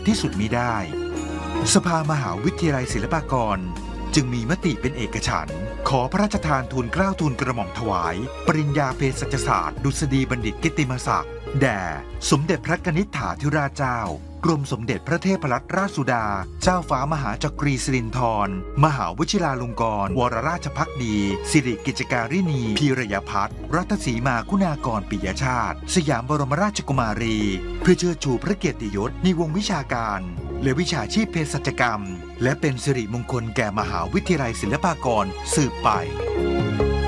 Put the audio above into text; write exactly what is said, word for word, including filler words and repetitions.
ที่สุดมิได้สภามหาวิทยาลัยศิลปากรจึงมีมติเป็นเอกฉันท์ขอพระราชทานทุนเกล้าทุนกระหม่อมถวายปริญญาเภสัชศาสตร์ดุษฎีบัณฑิตกิตติมศักดิ์แด่สมเด็จพระกนิษฐาธิราชเจ้ากรมสมเด็จพระเทพรัตนราชสุดาเจ้าฟ้ามหาจักรีสิรินธรมหาวชิราลงกรณวรราชภักดีสิริกิจการินีพีรยพัฒน์รัตสีมาคุณากรปิยชาติสยามบรมราชกุมารีเพื่อเชิดชูพระเกียรติยศในวงวิชาการและวิชาชีพเภสัชกรรมและเป็นสิริมงคลแก่มหาวิทยาลัยศิลปากรสืบไป